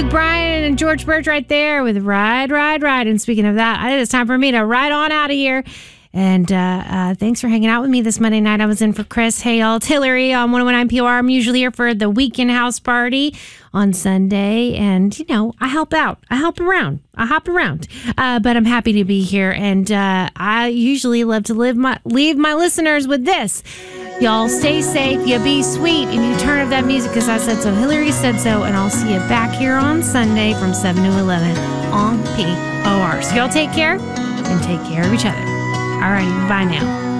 Luke Bryan and George Birch right there with Ride, Ride, Ride. And speaking of that, it's time for me to ride on out of here. And thanks for hanging out with me this Monday night. I was in for Chris Hale. It's Hillary on 101.9 PR. I'm usually here for the weekend house party on Sunday. And, I help out. I help around. I hop around. But I'm happy to be here. And I usually love to leave my listeners with this. Y'all stay safe, you be sweet, and you turn up that music because I said so. Hillary said so. And I'll see you back here on Sunday from 7 to 11 on POR. So y'all take care and take care of each other. All righty, bye now.